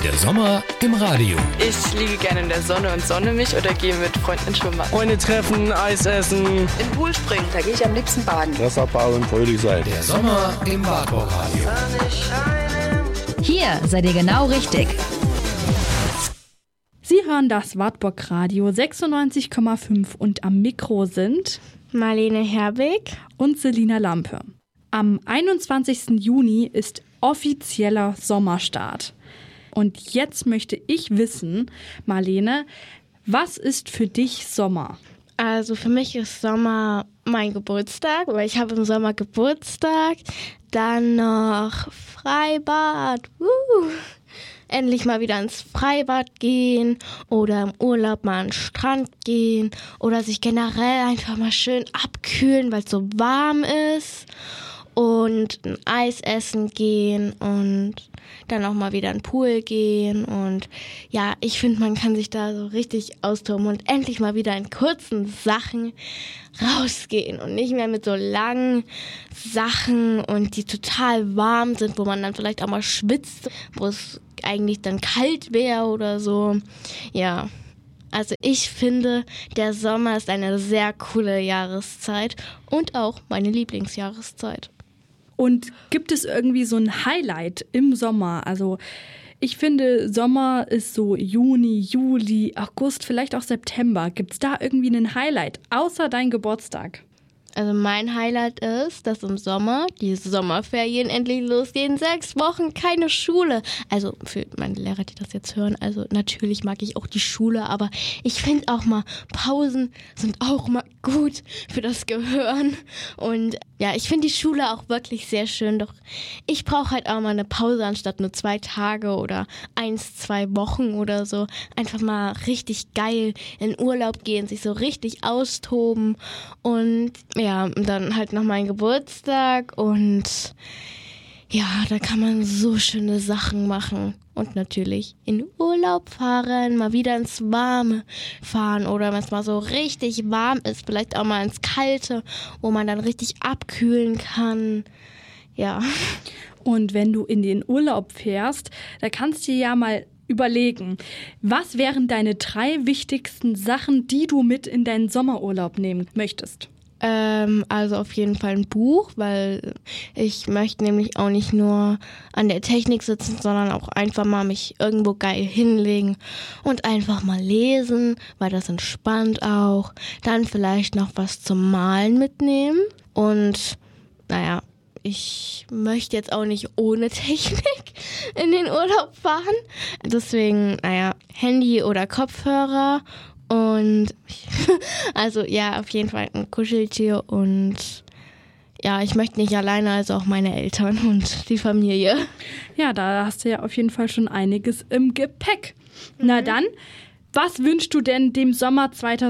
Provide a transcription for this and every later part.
Der Sommer im Radio. Ich liege gerne in der Sonne und sonne mich oder gehe mit Freunden ins Schwimmbad. Freunde treffen, Eis essen. In den Pool springen, da gehe ich am liebsten baden. Wasserball und fröhlich sein. Der Sommer im Wartburg Radio. Hier seid ihr genau richtig. Sie hören das Wartburg Radio 96,5 und am Mikro sind Marlene Herbig und Selina Lampe. Am 21. Juni ist offizieller Sommerstart. Und jetzt möchte ich wissen, Marlene, was ist für dich Sommer? Also für mich ist Sommer mein Geburtstag, weil ich habe im Sommer Geburtstag. Dann noch Freibad. Endlich mal wieder ins Freibad gehen oder im Urlaub mal an den Strand gehen oder sich generell einfach mal schön abkühlen, weil es so warm ist. Und ein Eis essen gehen und dann auch mal wieder in den Pool gehen. Und ja, ich finde, man kann sich da so richtig austoben und endlich mal wieder in kurzen Sachen rausgehen und nicht mehr mit so langen Sachen und die total warm sind, wo man dann vielleicht auch mal schwitzt, wo es eigentlich dann kalt wäre oder so. Ja. Also ich finde, der Sommer ist eine sehr coole Jahreszeit und auch meine Lieblingsjahreszeit. Und gibt es irgendwie so ein Highlight im Sommer? Also ich finde, Sommer ist so Juni, Juli, August, vielleicht auch September. Gibt es da irgendwie ein Highlight, außer dein Geburtstag? Also mein Highlight ist, dass im Sommer die Sommerferien endlich losgehen. 6 Wochen keine Schule. Also für meine Lehrer, die das jetzt hören, also natürlich mag ich auch die Schule, aber ich finde auch mal, Pausen sind auch mal gut für das Gehirn. Und ja, ich finde die Schule auch wirklich sehr schön, doch ich brauche halt auch mal eine Pause, anstatt nur 2 Tage oder 1-2 Wochen oder so. Einfach mal richtig geil in Urlaub gehen, sich so richtig austoben und ja, dann halt noch mein Geburtstag und ja, da kann man so schöne Sachen machen. Und natürlich in Urlaub fahren, mal wieder ins Warme fahren oder wenn es mal so richtig warm ist, vielleicht auch mal ins Kalte, wo man dann richtig abkühlen kann. Ja. Und wenn du in den Urlaub fährst, da kannst du dir ja mal überlegen, was wären deine 3 wichtigsten Sachen, die du mit in deinen Sommerurlaub nehmen möchtest? Also auf jeden Fall ein Buch, weil ich möchte nämlich auch nicht nur an der Technik sitzen, sondern auch einfach mal mich irgendwo geil hinlegen und einfach mal lesen, weil das entspannt auch. Dann vielleicht noch was zum Malen mitnehmen und naja, ich möchte jetzt auch nicht ohne Technik in den Urlaub fahren. Deswegen, naja, Handy oder Kopfhörer. Und also ja, auf jeden Fall ein Kuscheltier und ja, ich möchte nicht alleine, also auch meine Eltern und die Familie. Ja, da hast du ja auf jeden Fall schon einiges im Gepäck. Na dann, was wünschst du denn dem Sommer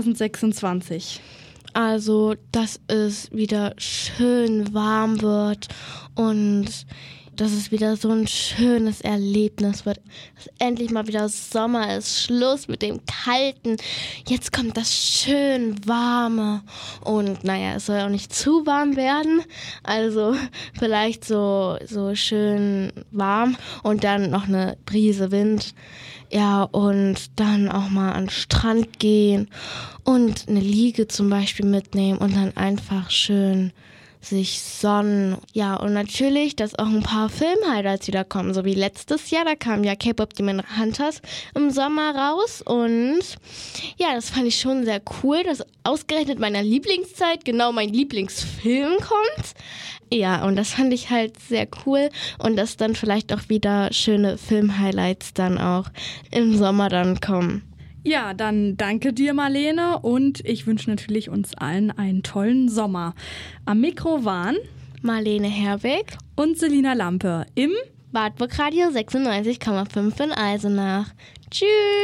2026? Also, dass es wieder schön warm wird und dass es wieder so ein schönes Erlebnis wird. Dass endlich mal wieder Sommer ist. Schluss mit dem Kalten. Jetzt kommt das schön Warme. Und naja, es soll auch nicht zu warm werden. Also vielleicht so schön warm. Und dann noch eine Brise Wind. Ja, und dann auch mal an den Strand gehen. Und eine Liege zum Beispiel mitnehmen. Und dann einfach schön sich sonnen. Ja, und natürlich, dass auch ein paar Film-Highlights wieder kommen, so wie letztes Jahr, da kam ja K-Pop Demon Hunters im Sommer raus und ja, das fand ich schon sehr cool, dass ausgerechnet meiner Lieblingszeit genau mein Lieblingsfilm kommt. Ja, und das fand ich halt sehr cool und dass dann vielleicht auch wieder schöne Film-Highlights dann auch im Sommer dann kommen. Ja, dann danke dir, Marlene, und ich wünsche natürlich uns allen einen tollen Sommer. Am Mikro waren Marlene Herbig und Selina Lampe im Wartburg Radio 96,5 in Eisenach. Tschüss!